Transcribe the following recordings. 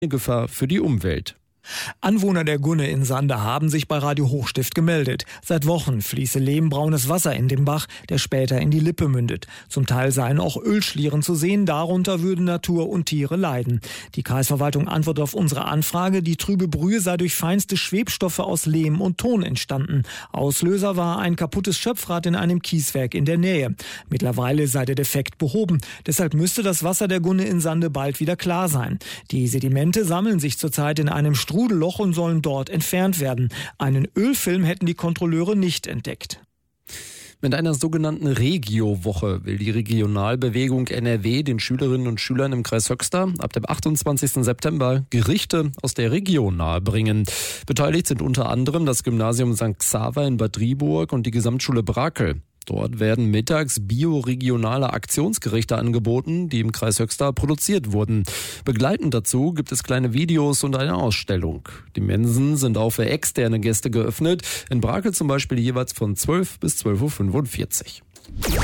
Gefahr für die Umwelt. Anwohner der Gunne in Sande haben sich bei Radio Hochstift gemeldet. Seit Wochen fließe lehmbraunes Wasser in den Bach, der später in die Lippe mündet. Zum Teil seien auch Ölschlieren zu sehen, darunter würden Natur und Tiere leiden. Die Kreisverwaltung antwortet auf unsere Anfrage, die trübe Brühe sei durch feinste Schwebstoffe aus Lehm und Ton entstanden. Auslöser war ein kaputtes Schöpfrad in einem Kieswerk in der Nähe. Mittlerweile sei der Defekt behoben. Deshalb müsste das Wasser der Gunne in Sande bald wieder klar sein. Die Sedimente sammeln sich zurzeit in einem Strudelloch und sollen dort entfernt werden. Einen Ölfilm hätten die Kontrolleure nicht entdeckt. Mit einer sogenannten Regio-Woche will die Regionalbewegung NRW den Schülerinnen und Schülern im Kreis Höxter ab dem 28. September Gerichte aus der Region nahebringen. Beteiligt sind unter anderem das Gymnasium St. Xaver in Bad Driburg und die Gesamtschule Brakel. Dort werden mittags bioregionale Aktionsgerichte angeboten, die im Kreis Höxter produziert wurden. Begleitend dazu gibt es kleine Videos und eine Ausstellung. Die Mensen sind auch für externe Gäste geöffnet. In Brakel zum Beispiel jeweils von 12 bis 12.45 Uhr.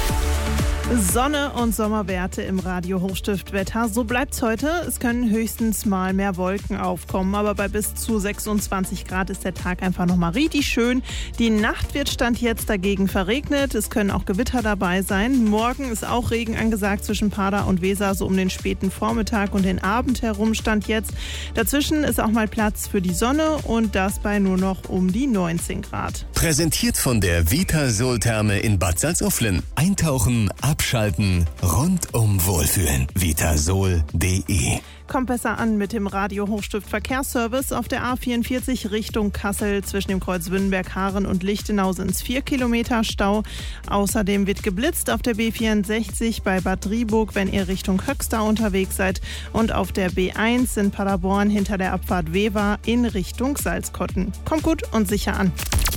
Sonne und Sommerwerte im Radio Hochstift-Wetter. So bleibt's heute. Es können höchstens mal mehr Wolken aufkommen, aber bei bis zu 26 Grad ist der Tag einfach nochmal richtig schön. Die Nacht wird Stand jetzt dagegen verregnet. Es können auch Gewitter dabei sein. Morgen ist auch Regen angesagt zwischen Pader und Weser, so um den späten Vormittag und den Abend herum Stand jetzt. Dazwischen ist auch mal Platz für die Sonne und das bei nur noch um die 19 Grad. Präsentiert von der Vitasol-Therme in Bad Salzuflen. Eintauchen, abschalten, rundum wohlfühlen. Vitasol.de. Kommt besser an mit dem Radio Hochstift Verkehrsservice. Auf der A44 Richtung Kassel zwischen dem Kreuz Wünnenberg-Haaren und Lichtenau sind es 4 Kilometer Stau. Außerdem wird geblitzt auf der B64 bei Bad Driburg, wenn ihr Richtung Höxter unterwegs seid. Und auf der B1 in Paderborn hinter der Abfahrt Wewa in Richtung Salzkotten. Kommt gut und sicher an.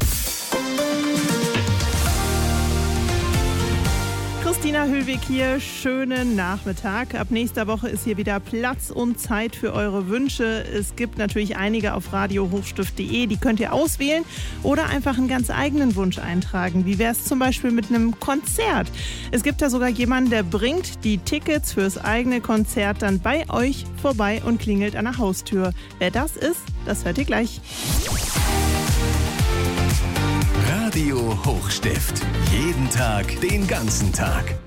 Christina Hüllweg hier, schönen Nachmittag. Ab nächster Woche ist hier wieder Platz und Zeit für eure Wünsche. Es gibt natürlich einige auf radiohochstift.de, die könnt ihr auswählen oder einfach einen ganz eigenen Wunsch eintragen. Wie wäre es zum Beispiel mit einem Konzert? Es gibt da sogar jemanden, der bringt die Tickets fürs eigene Konzert dann bei euch vorbei und klingelt an der Haustür. Wer das ist, das hört ihr gleich. Radio Hochstift. Jeden Tag, den ganzen Tag.